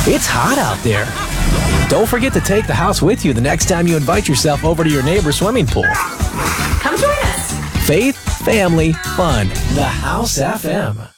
It's hot out there. Don't forget to take the house with you the next time you invite yourself over to your neighbor's swimming pool. Come join us. Faith, family, fun. The House FM.